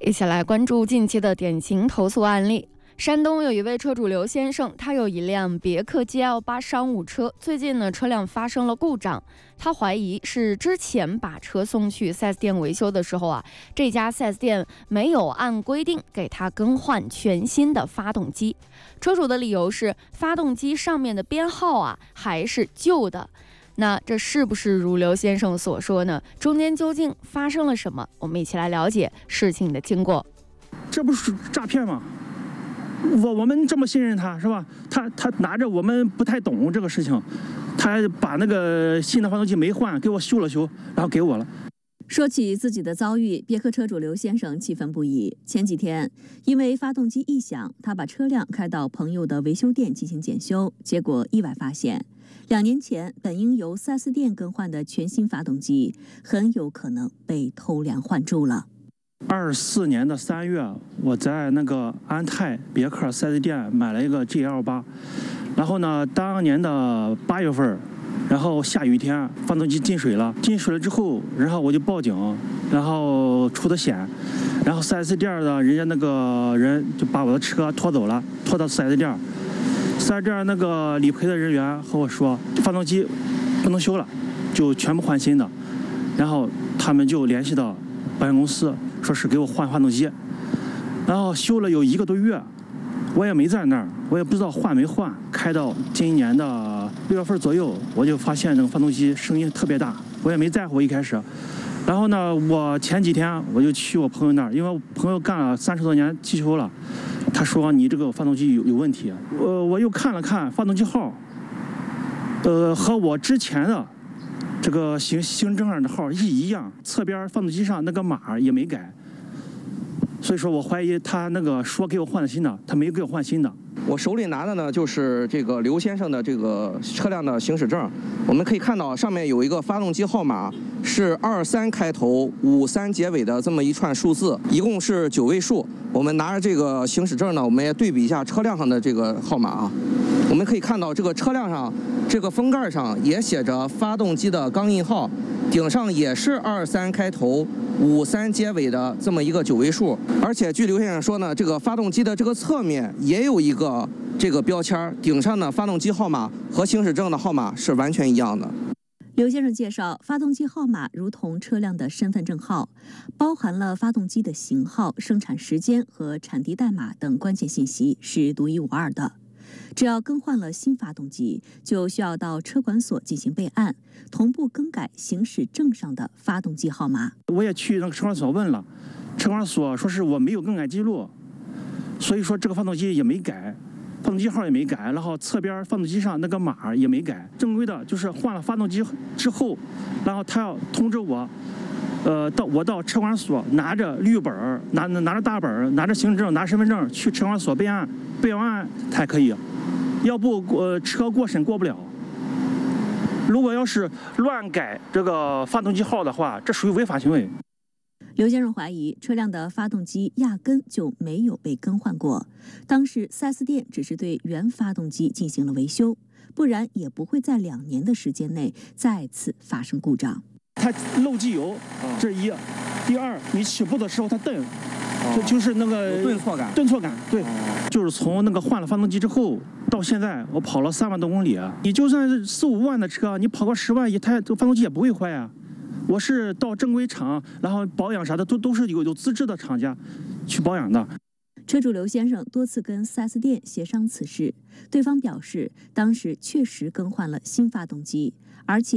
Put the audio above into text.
一起来关注近期的典型投诉案例。山东有一位车主刘先生，他有一辆别克 GL8 商务车，最近呢车辆发生了故障，他怀疑是之前把车送去 4S 店维修的时候这家 4S 店没有按规定给他更换全新的发动机。车主的理由是发动机上面的编号还是旧的。那这是不是如刘先生所说呢？中间究竟发生了什么？我们一起来了解事情的经过。 这不是诈骗吗？我们这么信任他，是吧？他拿着我们不太懂这个事情，他把那个新的发动机没换，给我修了修，然后给我了。 说起自己的遭遇，别克车主刘先生气愤不已。前几天，因为发动机异响，他把车辆开到朋友的维修店进行检修，结果意外发现，2年前本应由 4S 店更换的全新发动机，很有可能被偷梁换柱了。 24年的3月，我在那个安泰别克 4S 店买了一个 GL8， 然后呢，当年的8月份。然后下雨天，发动机进水了。进水了之后，然后我就报警，然后出的险。然后 4S 店的人家那个人就把我的车拖走了，拖到 4S 店。4S 店那个理赔的人员和我说，发动机不能修了，就全部换新的。然后他们就联系到保险公司，说是给我换发动机。然后修了有1个多月，我也没在那儿，我也不知道换没换。开到今年的6月份左右，我就发现这个发动机声音特别大，我也没在乎一开始。然后呢，我前几天我就去我朋友那儿，因为我朋友干了30多年汽修了，他说你这个发动机有问题。我又看了看发动机号，和我之前的这个行证上的号一样，侧边发动机上那个码也没改。所以说我怀疑他那个说给我换了新的，他没给我换新的。 我手里拿的呢，就是这个刘先生的这个车辆的行驶证。我们可以看到上面有一个发动机号码是23开头53结尾的这么一串数字，一共是9位数。我们拿着这个行驶证呢，我们也对比一下车辆上的这个号码我们可以看到这个车辆上这个封盖上也写着发动机的钢印号，顶上也是23开头53结尾的这么一个9位数。而且据刘先生说呢，这个发动机的这个侧面也有一个这个标签，顶上的发动机号码和行驶证的号码是完全一样的。 刘先生介绍，发动机号码如同车辆的身份证号，包含了发动机的型号、生产时间和产地代码等关键信息，是独一无二的。只要更换了新发动机，就需要到车管所进行备案，同步更改行驶证上的发动机号码。 我也去那个车管所问了，车管所说是我没有更改记录，所以说这个发动机也没改，发动机号也没改，然后侧边发动机上那个码也没改。正规的就是换了发动机之后，然后他要通知我，到车管所拿着绿本，拿着大本，拿着行驶证，拿身份证去车管所备案，备完案才可以，要不车过审过不了。如果要是乱改这个发动机号的话，这属于违法行为。 刘先生怀疑车辆的发动机压根就没有被更换过，当时 4S 店只是对原发动机进行了维修，不然也不会在2年的时间内再次发生故障。 它漏机油，这是一；第二，你起步的时候它蹬，就是那个顿挫感。 顿挫感，对，就是从那个换了发动机之后到现在，我跑了3万多公里。你就算是4、5万的车，你跑个10万，它这个发动机也不会坏啊。我是到正规厂，然后保养啥的都是有资质的厂家去保养的。 车主刘先生多次跟 4S 店协商此事，对方表示当时确实更换了新发动机，而且